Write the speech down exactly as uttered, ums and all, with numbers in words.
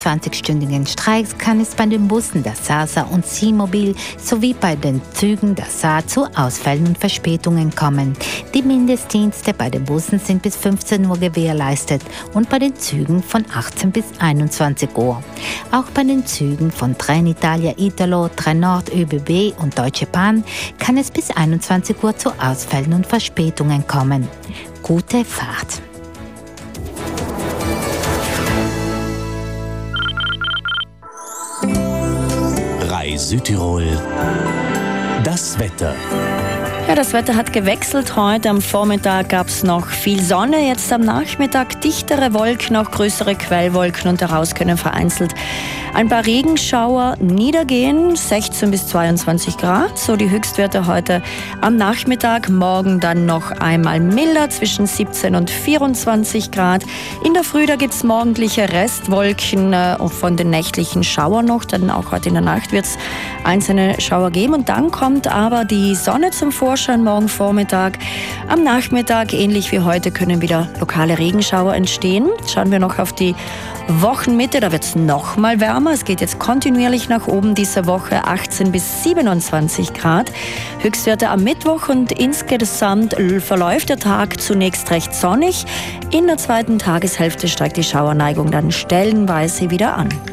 zwanzigstündigen Streiks kann es bei den Bussen der S A S A und C-Mobil sowie bei den Zügen der S A zu Ausfällen und Verspätungen kommen. Die Mindestdienste bei den Bussen sind bis fünfzehn Uhr gewährleistet und bei den Zügen von achtzehn bis einundzwanzig Uhr. Auch bei den Zügen von Trenitalia Italo, Trenord ÖBB und Deutsche Bahn kann es bis einundzwanzig Uhr zu Ausfällen und Verspätungen kommen. Gute Fahrt! Südtirol, das Wetter. Ja, das Wetter hat gewechselt heute. Am Vormittag gab es noch viel Sonne, jetzt am Nachmittag dichtere Wolken, auch größere Quellwolken und daraus können vereinzelt ein paar Regenschauer niedergehen. sechzehn bis zweiundzwanzig Grad, so die Höchstwerte heute am Nachmittag. Morgen dann noch einmal milder, zwischen siebzehn und vierundzwanzig Grad. In der Früh, da gibt es morgendliche Restwolken äh, von den nächtlichen Schauern noch, denn auch heute in der Nacht wird es einzelne Schauer geben. Und dann kommt aber die Sonne zum Vorschein morgen Vormittag. Am Nachmittag, ähnlich wie heute, können wieder lokale Regenschauer entstehen. Schauen wir noch auf die Wochenmitte, da wird es noch mal wärmer. Es geht jetzt kontinuierlich nach oben diese Woche, achtzehn bis siebenundzwanzig Grad. Höchstwerte am Mittwoch und insgesamt verläuft der Tag zunächst recht sonnig. In der zweiten Tageshälfte steigt die Schauerneigung dann stellenweise wieder an.